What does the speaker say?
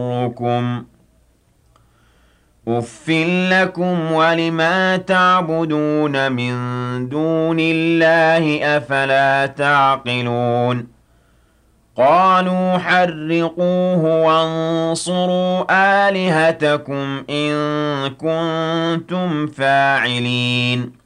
يضركم أُفٍّ لَّكُمْ وَلِمَا تَعْبُدُونَ مِن دُونِ اللَّهِ ۖ أَفَلَا تَعْقِلُونَ قَالُوا حَرِّقُوهُ وَانصُرُوا آلِهَتَكُمْ إِن كُنتُمْ فَاعِلِينَ